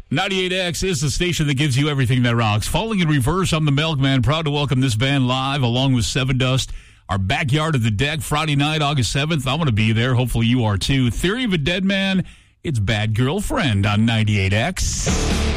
98X is the station that gives you everything that rocks. Falling in Reverse, I'm the Milkman. Proud to welcome this band live along with Seven Dust. Our Backyard of the Deck, Friday night, August 7th. I'm going to be there. Hopefully you are too. Theory of a Dead Man, it's Bad Girlfriend on 98X.